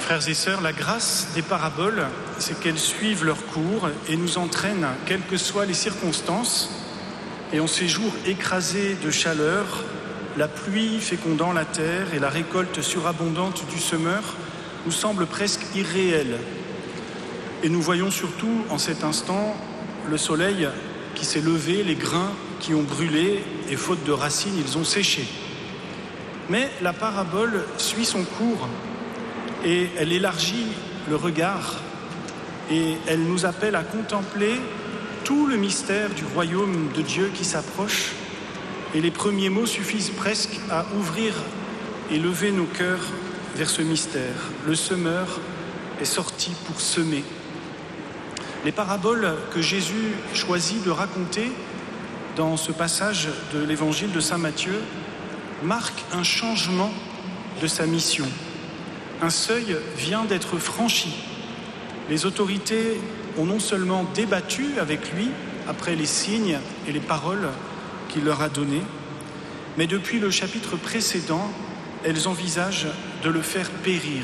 Frères et sœurs, la grâce des paraboles, c'est qu'elles suivent leur cours et nous entraînent, quelles que soient les circonstances. Et en ces jours écrasés de chaleur, la pluie fécondant la terre et la récolte surabondante du semeur nous semblent presque irréelles. Et nous voyons surtout en cet instant le soleil qui s'est levé, les grains qui ont brûlé et faute de racines, ils ont séché. Mais la parabole suit son cours et elle élargit le regard et elle nous appelle à contempler tout le mystère du royaume de Dieu qui s'approche. Et les premiers mots suffisent presque à ouvrir et lever nos cœurs vers ce mystère. Le semeur est sorti pour semer. Les paraboles que Jésus choisit de raconter dans ce passage de l'évangile de saint Matthieu marquent un changement de sa mission. Un seuil vient d'être franchi. Les autorités ont non seulement débattu avec lui après les signes et les paroles qu'il leur a données, mais depuis le chapitre précédent, elles envisagent de le faire périr.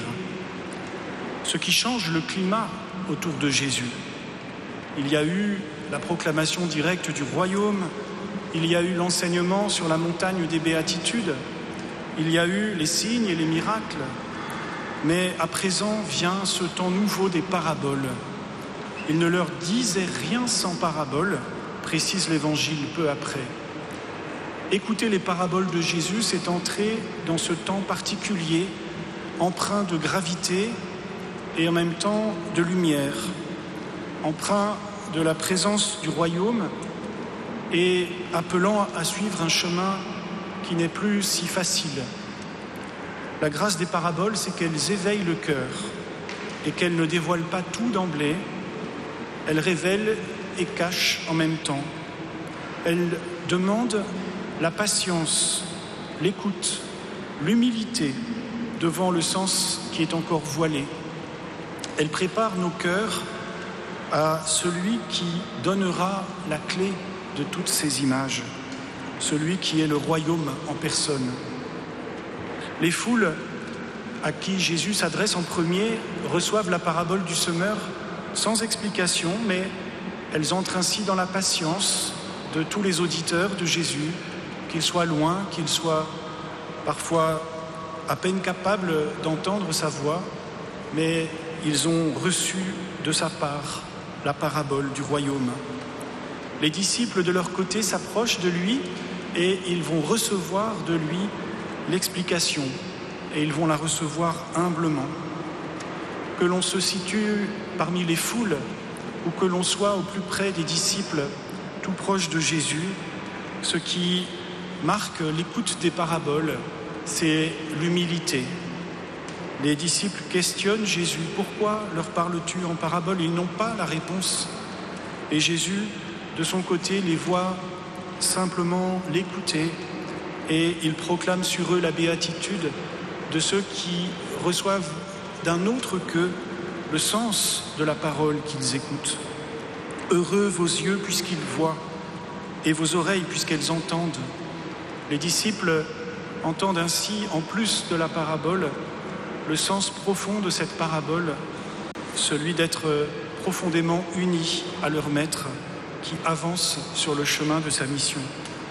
Ce qui change le climat autour de Jésus. Il y a eu la proclamation directe du royaume, il y a eu l'enseignement sur la montagne des béatitudes, il y a eu les signes et les miracles, mais à présent vient ce temps nouveau des paraboles. Il ne leur disait rien sans paraboles, précise l'Évangile peu après. Écouter les paraboles de Jésus, c'est entrer dans ce temps particulier, empreint de gravité et en même temps de lumière, empreint de la présence du royaume et appelant à suivre un chemin qui n'est plus si facile. La grâce des paraboles, c'est qu'elles éveillent le cœur et qu'elles ne dévoilent pas tout d'emblée. Elles révèlent et cachent en même temps. Elles demandent la patience, l'écoute, l'humilité devant le sens qui est encore voilé. Elles préparent nos cœurs à celui qui donnera la clé de toutes ces images, celui qui est le royaume en personne. Les foules à qui Jésus s'adresse en premier reçoivent la parabole du semeur sans explication, mais elles entrent ainsi dans la patience de tous les auditeurs de Jésus, qu'ils soient loin, qu'ils soient parfois à peine capables d'entendre sa voix, mais ils ont reçu de sa part la parabole du royaume. Les disciples, de leur côté, s'approchent de lui et ils vont recevoir de lui l'explication et ils vont la recevoir humblement. Que l'on se situe parmi les foules ou que l'on soit au plus près des disciples, tout proche de Jésus, ce qui marque l'écoute des paraboles, c'est l'humilité. Les disciples questionnent Jésus. Pourquoi leur parles-tu en parabole? Ils n'ont pas la réponse. Et Jésus, de son côté, les voit simplement l'écouter et il proclame sur eux la béatitude de ceux qui reçoivent d'un autre qu'eux le sens de la parole qu'ils écoutent. Heureux vos yeux puisqu'ils voient et vos oreilles puisqu'elles entendent. Les disciples entendent ainsi, en plus de la parabole, le sens profond de cette parabole, celui d'être profondément unis à leur maître qui avance sur le chemin de sa mission.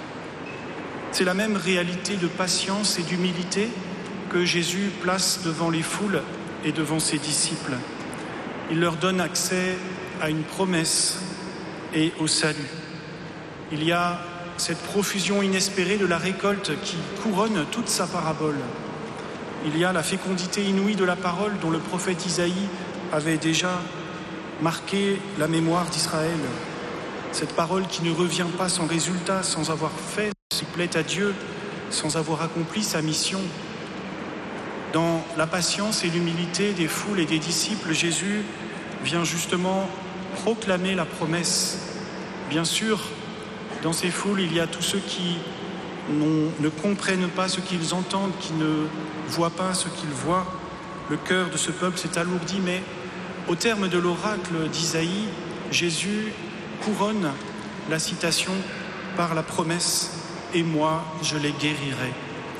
C'est la même réalité de patience et d'humilité que Jésus place devant les foules et devant ses disciples. Il leur donne accès à une promesse et au salut. Il y a cette profusion inespérée de la récolte qui couronne toute sa parabole. Il y a la fécondité inouïe de la parole dont le prophète Isaïe avait déjà marqué la mémoire d'Israël. Cette parole qui ne revient pas sans résultat, sans avoir fait ce qui plaît à Dieu, sans avoir accompli sa mission. Dans la patience et l'humilité des foules et des disciples, Jésus vient justement proclamer la promesse. Bien sûr, dans ces foules, il y a tous ceux qui ne comprennent pas ce qu'ils entendent, qui ne voient pas ce qu'ils voient. Le cœur de ce peuple s'est alourdi, mais au terme de l'oracle d'Isaïe, Jésus couronne la citation par la promesse « Et moi, je les guérirai ».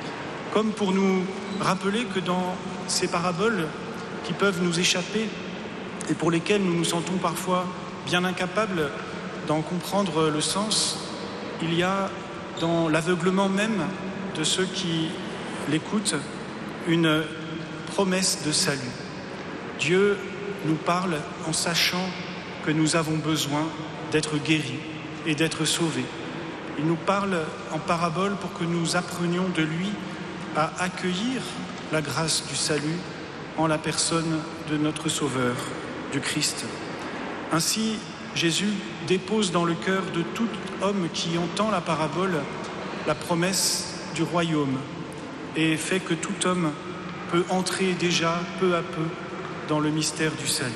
Comme pour nous rappeler que dans ces paraboles qui peuvent nous échapper et pour lesquels nous nous sentons parfois bien incapables d'en comprendre le sens. Il y a dans l'aveuglement même de ceux qui l'écoutent une promesse de salut. Dieu nous parle en sachant que nous avons besoin d'être guéris et d'être sauvés. Il nous parle en parabole pour que nous apprenions de lui à accueillir la grâce du salut en la personne de notre Sauveur, du Christ. Ainsi, Jésus dépose dans le cœur de tout homme qui entend la parabole la promesse du royaume et fait que tout homme peut entrer déjà peu à peu dans le mystère du salut.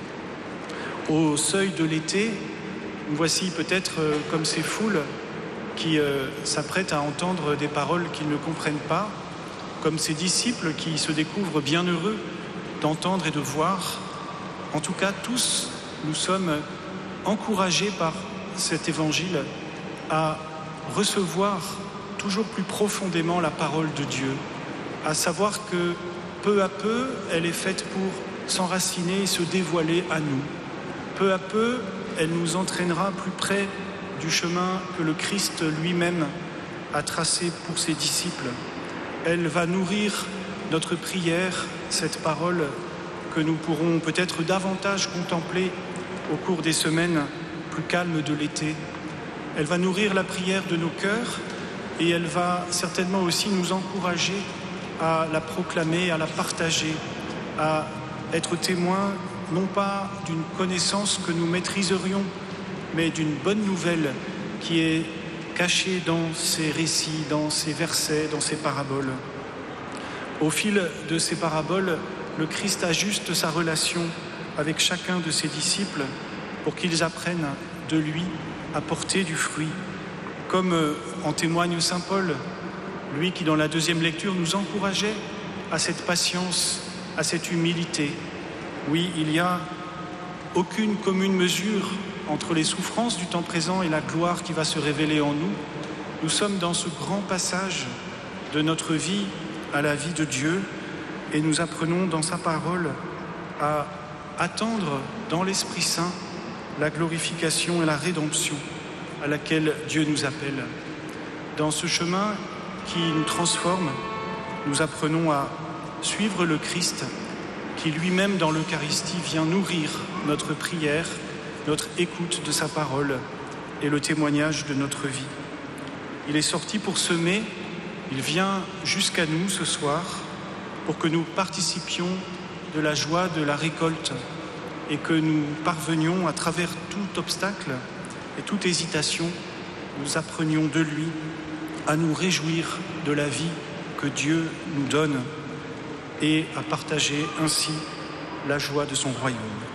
Au seuil de l'été, nous voici peut-être comme ces foules qui s'apprêtent à entendre des paroles qu'ils ne comprennent pas, comme ces disciples qui se découvrent bien heureux d'entendre et de voir. En tout cas, tous, nous sommes encouragés par cet évangile à recevoir toujours plus profondément la parole de Dieu, à savoir que peu à peu, elle est faite pour s'enraciner et se dévoiler à nous. Peu à peu, elle nous entraînera plus près du chemin que le Christ lui-même a tracé pour ses disciples. Elle va nourrir notre prière, cette parole que nous pourrons peut-être davantage contempler au cours des semaines plus calmes de l'été. Elle va nourrir la prière de nos cœurs et elle va certainement aussi nous encourager à la proclamer, à la partager, à être témoins non pas d'une connaissance que nous maîtriserions, mais d'une bonne nouvelle qui est cachée dans ces récits, dans ces versets, dans ces paraboles. Au fil de ces paraboles, le Christ ajuste sa relation avec chacun de ses disciples pour qu'ils apprennent de lui à porter du fruit. Comme en témoigne saint Paul, lui qui dans la deuxième lecture nous encourageait à cette patience, à cette humilité. Oui, il n'y a aucune commune mesure entre les souffrances du temps présent et la gloire qui va se révéler en nous. Nous sommes dans ce grand passage de notre vie à la vie de Dieu et nous apprenons dans sa parole à attendre dans l'Esprit Saint la glorification et la rédemption à laquelle Dieu nous appelle. Dans ce chemin qui nous transforme, nous apprenons à suivre le Christ qui lui-même dans l'Eucharistie vient nourrir notre prière, notre écoute de sa parole et le témoignage de notre vie. Il est sorti pour semer, il vient jusqu'à nous ce soir pour que nous participions de la joie de la récolte et que nous parvenions à travers tout obstacle et toute hésitation, nous apprenions de lui à nous réjouir de la vie que Dieu nous donne et à partager ainsi la joie de son royaume.